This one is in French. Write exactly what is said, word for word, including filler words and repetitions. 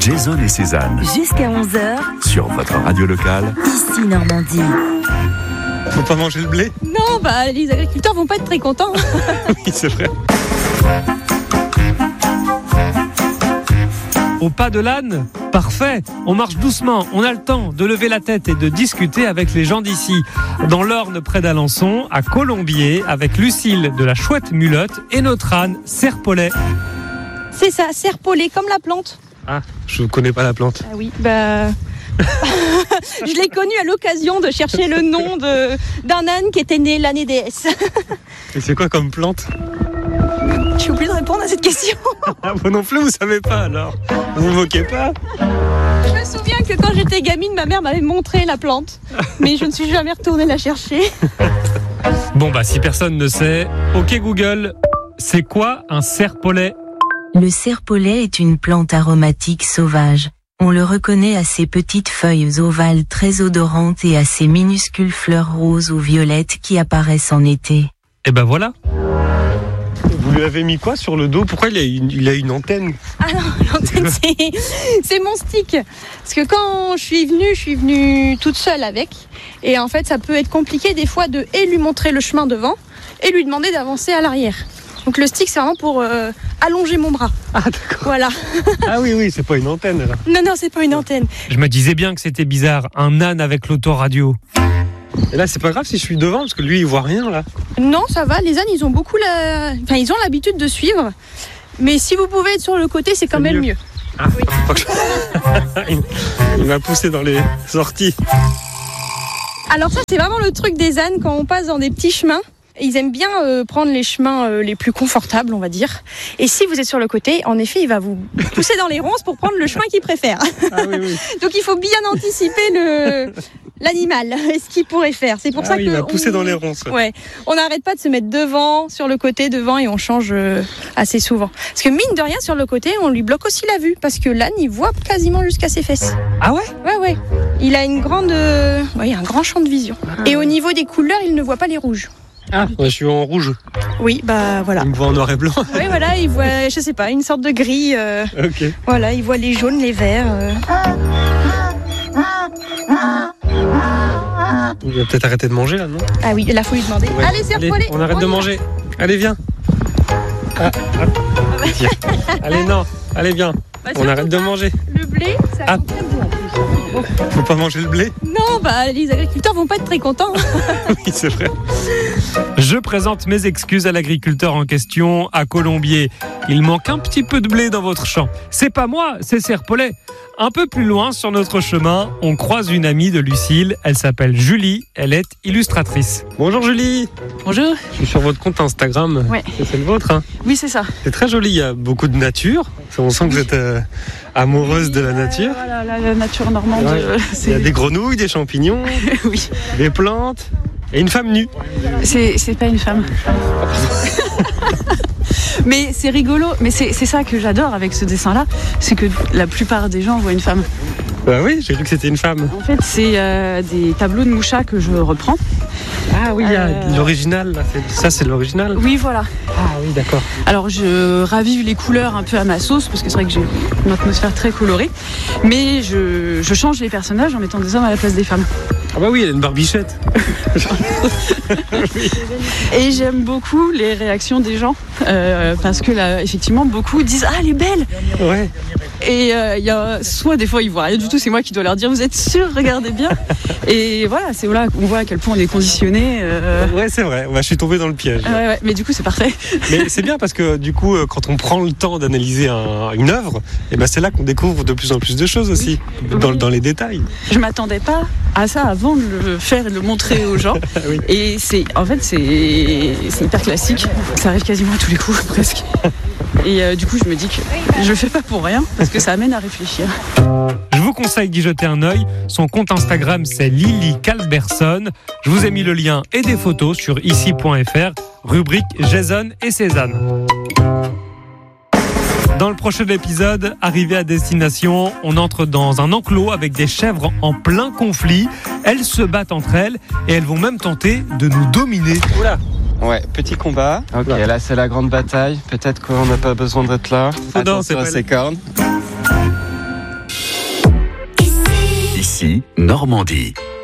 Jason et Cézanne. Jusqu'à onze heures. Sur votre radio locale. Ici Normandie. Faut pas manger le blé ? Non, bah les agriculteurs vont pas être très contents. Oui, c'est vrai. Au pas de l'âne ? Parfait, on marche doucement, on a le temps de lever la tête et de discuter avec les gens d'ici. Dans l'Orne, près d'Alençon, à Colombier, avec Lucille de la Chouette Mulotte et notre âne, Serpolet. C'est ça, serpolet, comme la plante. Ah, je connais pas la plante. Ah oui, bah... je l'ai connu à l'occasion de chercher le nom de, d'un âne qui était né l'année D S. Et c'est quoi comme plante ? J'ai oublié de répondre à cette question. Ah, vous non plus, vous savez pas alors ? Vous vous moquez pas ? Je me souviens que quand j'étais gamine, ma mère m'avait montré la plante. Mais je ne suis jamais retournée la chercher. Bon bah si personne ne sait, ok Google, c'est quoi un serpolet ? Le serpolet est une plante aromatique sauvage. On le reconnaît à ses petites feuilles ovales très odorantes et à ses minuscules fleurs roses ou violettes qui apparaissent en été. Et ben voilà. Vous lui avez mis quoi sur le dos ? Pourquoi il a une, il a une antenne ? Ah non, l'antenne, c'est, c'est mon stick. Parce que quand je suis venue, je suis venue toute seule avec. Et en fait, ça peut être compliqué des fois de et lui montrer le chemin devant et lui demander d'avancer à l'arrière. Donc le stick, c'est vraiment pour euh, allonger mon bras. Ah d'accord. Voilà. Ah oui, oui, c'est pas une antenne alors. Non, non, c'est pas une antenne. Je me disais bien que c'était bizarre, un âne avec l'autoradio. Et là, c'est pas grave si je suis devant, parce que lui, il voit rien là. Non, ça va. Les ânes, ils ont beaucoup la... Enfin, ils ont l'habitude de suivre. Mais si vous pouvez être sur le côté, c'est quand C'est même mieux. mieux. Ah, Oui. faut que je- il, il m'a poussé dans les sorties. Alors ça, c'est vraiment le truc des ânes quand on passe dans des petits chemins. Ils aiment bien euh, prendre les chemins euh, les plus confortables, on va dire. Et si vous êtes sur le côté, en effet, il va vous pousser dans les ronces pour prendre le chemin qu'il préfère. Ah oui, oui. Donc il faut bien anticiper le l'animal, ce qu'il pourrait faire. C'est pour Ah ça oui, que il m'a poussé on... dans les ronces. Ouais. Ouais, on n'arrête pas de se mettre devant, sur le côté, devant, et on change euh, assez souvent. Parce que mine de rien, sur le côté, on lui bloque aussi la vue, parce que l'âne, il voit quasiment jusqu'à ses fesses. Ah ouais ? Ouais, ouais. Il a une grande, euh... ouais, un grand champ de vision. Et au niveau des couleurs, il ne voit pas les rouges. Ah, moi, je suis en rouge. Oui, bah voilà. Il me voit en noir et blanc. Oui, voilà, il voit, je sais pas, une sorte de gris. Euh, Ok. voilà, il voit les jaunes, les verts. Euh. Il va peut-être arrêter de manger là, non ? Ah oui, là, faut lui demander. Ouais. Allez, serpolet. on arrête on de y va. manger. Allez, viens. Ah, ah. Tiens. Allez, non. Allez, viens. Bah, On arrête de manger. Le blé, ça Ah. sent très bon en plus. Faut pas manger le blé ? Non, bah les agriculteurs vont pas être très contents. Oui, c'est vrai. Je présente mes excuses à l'agriculteur en question, à Colombier. Il manque un petit peu de blé dans votre champ. C'est pas moi, c'est Serpolet. Un peu plus loin sur notre chemin, on croise une amie de Lucille. Elle s'appelle Julie, elle est illustratrice. Bonjour Julie. Bonjour. Je suis sur votre compte Instagram. Ouais. C'est c'est le vôtre, hein ? Oui, c'est ça. C'est très joli, il y a beaucoup de nature. On sent que vous êtes euh, amoureuse de la nature. Euh, voilà, la, la nature normande. Ouais. euh, Il y a c'est... des grenouilles, des champignons, oui. des plantes et une femme nue. C'est, c'est pas une femme. Mais c'est rigolo. Mais c'est, c'est ça que j'adore avec ce dessin-là, c'est que la plupart des gens voient une femme. Bah oui, j'ai cru que c'était une femme. En fait, c'est euh, des tableaux de Moucha que je reprends. Ah oui, il y a Euh, l'original. Là. C'est- Ça, c'est l'original. Oui, voilà. Ah oui, d'accord. Alors je ravive les couleurs un peu à ma sauce parce que c'est vrai que j'ai une atmosphère très colorée, mais je, je change les personnages en mettant des hommes à la place des femmes. Ah bah oui, elle a une barbichette. Et j'aime beaucoup les réactions des gens euh, parce que là, effectivement, beaucoup disent ah elle est belle. Ouais. Et euh, il y a soit des fois ils voient rien du tout, c'est moi qui dois leur dire vous êtes sûr, regardez bien. Et voilà, c'est là qu'on voit à quel point on est conditionné. Euh... Ouais, c'est vrai. Bah, je suis tombé dans le piège. Ouais, ouais, mais du coup c'est parfait. Mais c'est bien parce que du coup, euh, quand on prend le temps d'analyser un- une œuvre, et ben c'est là qu'on découvre de plus en plus de choses aussi, dans, dans les détails. Je m'attendais pas à ça avant de le faire et de le montrer aux gens. Oui. Et c'est, en fait, c'est, c'est hyper classique. Ça arrive quasiment à tous les coups, presque. Et euh, du coup, je me dis que je le fais pas pour rien, parce que ça amène à réfléchir. Je vous conseille d'y jeter un œil. Son compte Instagram, c'est Lily Calberson. Je vous ai mis le lien et des photos sur ici point f r, rubrique Jason et Cézanne. Dans le prochain épisode, arrivé à destination, on entre dans un enclos avec des chèvres en plein conflit. Elles se battent entre elles et elles vont même tenter de nous dominer. Oula. Ouais, petit combat. Ok, là c'est la grande bataille. Peut-être qu'on n'a pas besoin d'être là. Non, c'est Attention à pas ses cornes. Ici, Normandie.